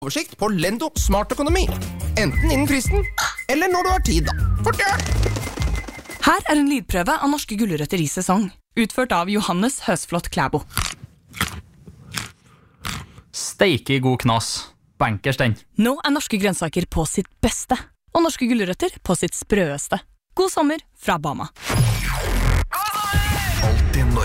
Oversikt på Lendo Smart Økonomi. Enten innen fristen, eller når du har tid da. Fort gjør! Her en lydprøve av norske gulrøtter i sesong, utført av Johannes Høsflot Klæbo. Steike god knas. Bankers den. Nå norske grønnsaker på sitt beste, og norske gulrøtter på sitt sprøeste. God sommer fra Bama.